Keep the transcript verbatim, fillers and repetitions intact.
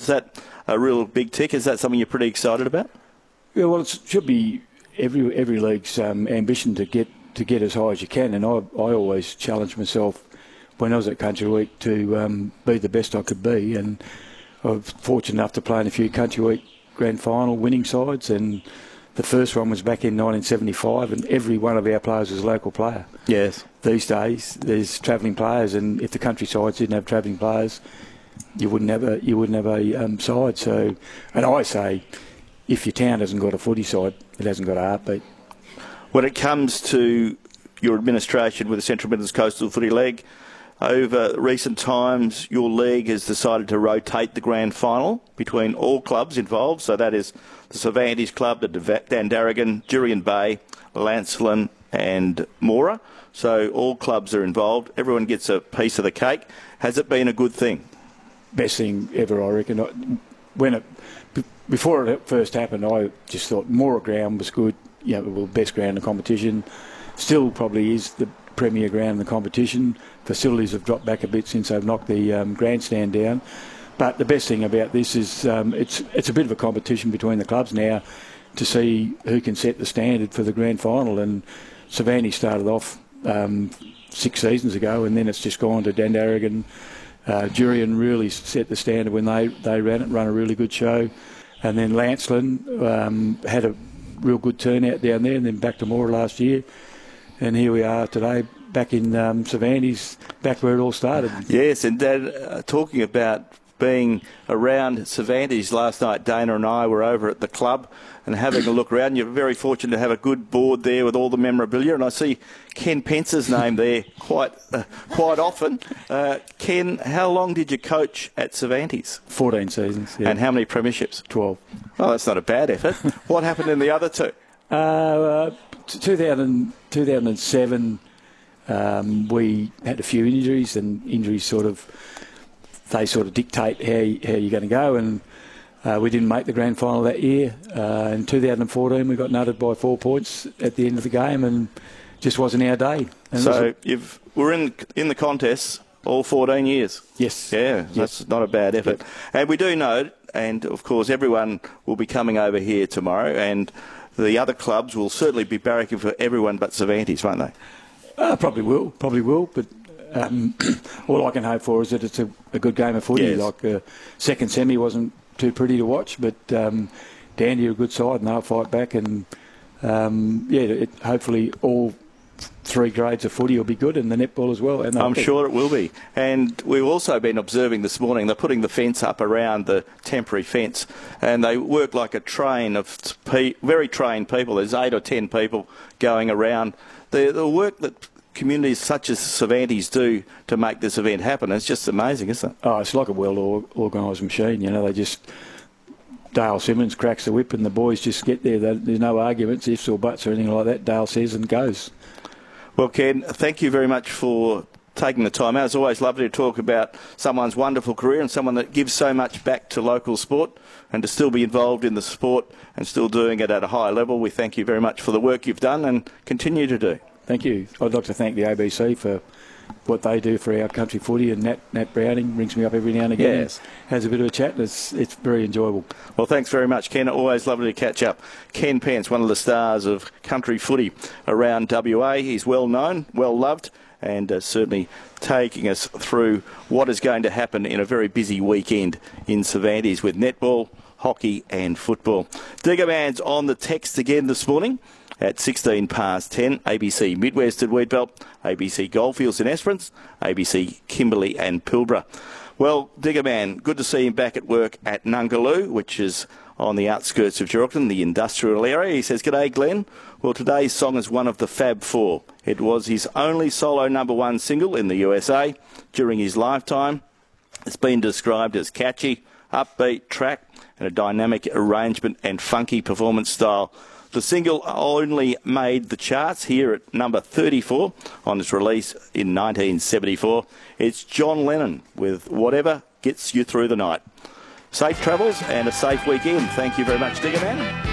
Is that a real big tick? Is that something you're pretty excited about? Yeah, well, it should be every every league's um, ambition to get to get as high as you can, and I I always challenge myself when I was at Country Week to um, be the best I could be, and I was fortunate enough to play in a few Country Week grand final winning sides, and the first one was back in nineteen seventy-five, and every one of our players was a local player. Yes. These days, there's travelling players, and if the country sides didn't have travelling players, you wouldn't have a you wouldn't have a um, side. So, and I say, if your town hasn't got a footy side, it hasn't got a heartbeat. When it comes to your administration with the Central Midlands Coastal Footy League, over recent times, your league has decided to rotate the grand final between all clubs involved. So that is the Cervantes Club, the Dandaragan, Jurien Bay, Lancelin and Mora. So all clubs are involved. Everyone gets a piece of the cake. Has it been a good thing? Best thing ever, I reckon. When it, before it first happened, I just thought Mora ground was good. You know, well, best ground in the competition. Still probably is the premier ground in the competition. Facilities have dropped back a bit since they've knocked the um, grandstand down. But the best thing about this is um, it's it's a bit of a competition between the clubs now to see who can set the standard for the grand final. And Cervantes started off um, six seasons ago, and then it's just gone to Dandaragan. Uh, Jurien really set the standard when they, they ran it, run a really good show. And then Lancelin um, had a real good turnout down there, and then back to Mora last year. And here we are today, back in um, Cervantes, back where it all started. Yes, and Dad, uh, talking about being around Cervantes last night, Dana and I were over at the club and having a look around. You're very fortunate to have a good board there with all the memorabilia, and I see Ken Pence's name there quite uh, quite often. Uh, Ken, how long did you coach at Cervantes? fourteen seasons. Yeah. And how many premierships? twelve. Oh, that's not a bad effort. What happened in the other two? Uh, uh, two thousand, two thousand seven, um, we had a few injuries, and injuries sort of, they sort of dictate how, you, how you're going to go, and uh, we didn't make the grand final that year. Uh, in two thousand fourteen, we got nutted by four points at the end of the game, and just wasn't our day. And so you've we're in in the contest all fourteen years. Yes. Yeah, that's yes. Not a bad effort. Yep. And we do know, and of course everyone will be coming over here tomorrow, and the other clubs will certainly be barracking for everyone but Cervantes, won't they? Uh, probably will, probably will, but um, all I can hope for is that it's a, a good game of footy. Yes. Like uh, second semi wasn't too pretty to watch, but um, Dandy are a good side and they'll fight back, and um, yeah, it, hopefully all three grades of footy will be good, and the netball as well. And I'm be. sure it will be. And we've also been observing this morning, they're putting the fence up around the temporary fence, and they work like a train of pe- very trained people. There's eight or ten people going around. The, the work that communities such as Cervantes do to make this event happen, it's just amazing, isn't it? Oh, it's like a well-organised machine. You know, they just... Dale Simmons cracks the whip and the boys just get there. There's no arguments, ifs or buts or anything like that. Dale says and goes. Well, Ken, thank you very much for taking the time out. It's always lovely to talk about someone's wonderful career and someone that gives so much back to local sport, and to still be involved in the sport and still doing it at a high level. We thank you very much for the work you've done and continue to do. Thank you. I'd like to thank the A B C for what they do for our country footy, and Nat, Nat Browning rings me up every now and again. Yes. Has a bit of a chat, and it's, it's very enjoyable. Well, thanks very much, Ken. Always lovely to catch up. Ken Pence, one of the stars of country footy around W A. He's well known, well loved, and uh, certainly taking us through what is going to happen in a very busy weekend in Cervantes with netball, hockey and football. Digger Man's on the text again this morning at sixteen past ten, A B C Midwestern Wheatbelt, A B C Goldfields and Esperance, A B C Kimberley and Pilbara. Well, Digger Man, good to see him back at work at Nungaloo, which is on the outskirts of Geraldton, the industrial area. He says, "G'day, Glenn. Well, today's song is one of the Fab Four. It was his only solo number one single in the U S A during his lifetime. It's been described as catchy, upbeat track and a dynamic arrangement and funky performance style. The single only made the charts here at number thirty-four on its release in nineteen seventy-four. It's John Lennon with Whatever Gets You Through the Night." Safe travels and a safe weekend. Thank you very much, Digger Man.